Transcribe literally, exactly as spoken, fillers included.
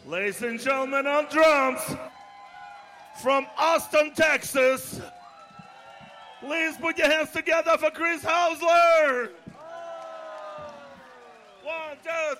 Ladies and gentlemen, on drums, from Austin, Texas, please put your hands together for Chris Hausler.